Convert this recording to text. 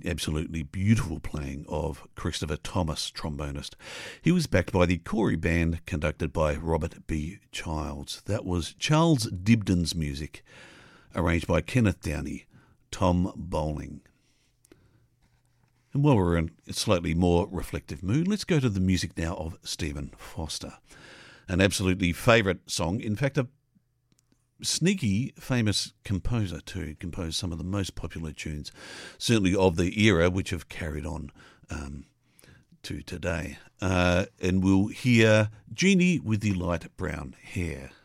absolutely beautiful playing of Christopher Thomas, trombonist. He was backed by the Corey Band, conducted by Robert B. Childs. That was Charles Dibdin's music, arranged by Kenneth Downey, Tom Bowling. And while we're in a slightly more reflective mood, let's go to the music now of Stephen Foster. An absolutely favourite song, in fact a sneaky famous composer too, composed some of the most popular tunes, certainly of the era, which have carried on to today. And we'll hear Jeannie with the Light Brown Hair.